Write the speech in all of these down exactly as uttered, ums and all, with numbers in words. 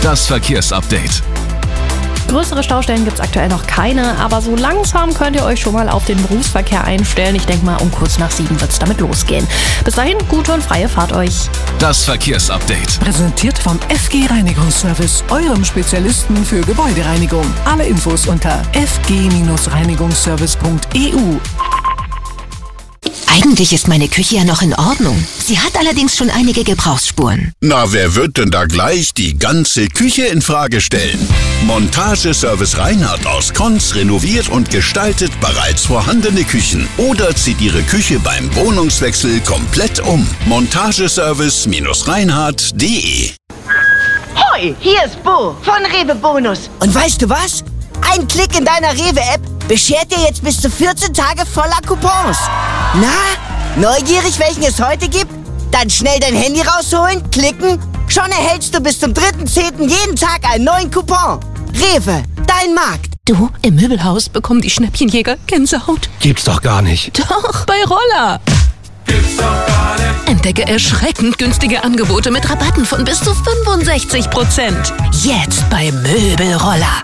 Das Verkehrsupdate. Größere Staustellen gibt es aktuell noch keine, aber so langsam könnt ihr euch schon mal auf den Berufsverkehr einstellen. Ich denke mal, um kurz nach sieben wird es damit losgehen. Bis dahin, gute und freie Fahrt euch. Das Verkehrsupdate. Präsentiert vom F G Reinigungsservice, eurem Spezialisten für Gebäudereinigung. Alle Infos unter f g reinigungsservice punkt e u. Eigentlich ist meine Küche ja noch in Ordnung. Sie hat allerdings schon einige Gebrauchsspuren. Na, wer wird denn da gleich die ganze Küche in Frage stellen? Montageservice Reinhardt aus Konz renoviert und gestaltet bereits vorhandene Küchen oder zieht Ihre Küche beim Wohnungswechsel komplett um. Montageservice Reinhardt punkt de. Hoi, hier ist Bo von Rewe Bonus. Und weißt du was? Ein Klick in deiner Rewe-App beschert dir jetzt bis zu vierzehn Tage voller Coupons. Na, neugierig, welchen es heute gibt? Dann schnell dein Handy rausholen, klicken. Schon erhältst du bis zum dritten zehnten jeden Tag einen neuen Coupon. Rewe, dein Markt. Du, im Möbelhaus bekommen die Schnäppchenjäger Gänsehaut. Gibt's doch gar nicht. Doch, bei Roller. Gibt's doch gar nicht. Entdecke erschreckend günstige Angebote mit Rabatten von bis zu fünfundsechzig Prozent. Jetzt bei Möbelroller.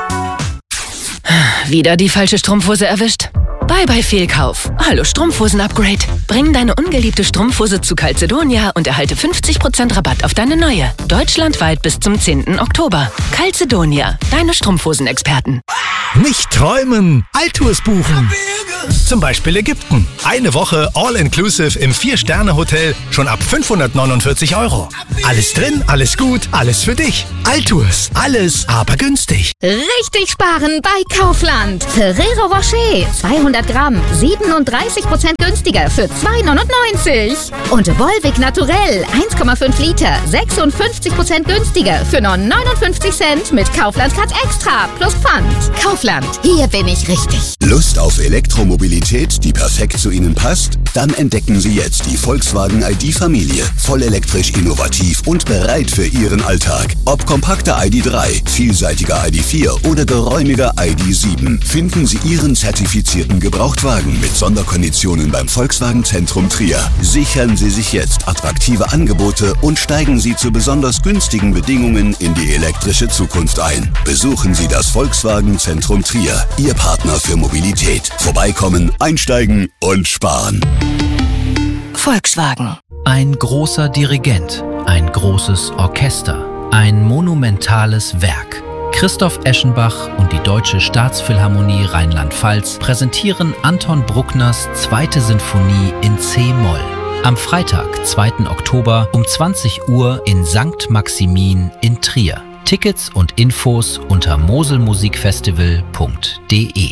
Wieder die falsche Strumpfhose erwischt? Bye bye Fehlkauf. Hallo Strumpfhosen-Upgrade. Bring deine ungeliebte Strumpfhose zu Calzedonia und erhalte fünfzig Prozent Rabatt auf deine neue. Deutschlandweit bis zum zehnten Oktober. Calzedonia, deine Strumpfhosen-Experten. Nicht träumen, Alltours buchen. Zum Beispiel Ägypten. Eine Woche All-Inclusive im Vier-Sterne-Hotel schon ab fünfhundertneunundvierzig Euro. Alles drin, alles gut, alles für dich. Alltours, alles aber günstig. Richtig sparen bei Kaufland. Ferrero Rocher, zweihundert Gramm, siebenunddreißig Prozent günstiger für zwei neunundneunzig. Und Volvic Naturell, eins Komma fünf Liter, sechsundfünfzig Prozent günstiger für nur neunundfünfzig Cent mit Kaufland Card Extra plus Pfand. Kaufland, hier bin ich richtig. Lust auf Elektromobilität, die perfekt zu Ihnen passt? Dann entdecken Sie jetzt die Volkswagen I D-Familie. Vollelektrisch, innovativ und bereit für Ihren Alltag. Ob kompakter I D drei, vielseitiger I D vier oder geräumiger I D sieben, finden Sie Ihren zertifizierten Gebrauchtwagen mit Sonderkonditionen beim Volkswagen Zentrum Trier. Sichern Sie sich jetzt attraktive Angebote und steigen Sie zu besonders günstigen Bedingungen in die elektrische Zukunft ein. Besuchen Sie das Volkswagen Zentrum Trier, Ihr Partner für Mobilität. Vorbeikommen, einsteigen und sparen. Volkswagen. Ein großer Dirigent, ein großes Orchester, ein monumentales Werk. Christoph Eschenbach und die Deutsche Staatsphilharmonie Rheinland-Pfalz präsentieren Anton Bruckners zweite Sinfonie in C-Moll. Am Freitag, zweiten Oktober um zwanzig Uhr in Sankt Maximin in Trier. Tickets und Infos unter moselmusikfestival punkt de.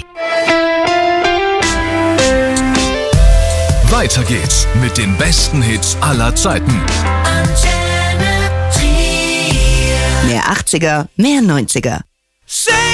Weiter geht's mit den besten Hits aller Zeiten. Mehr achtziger, mehr neunziger. Say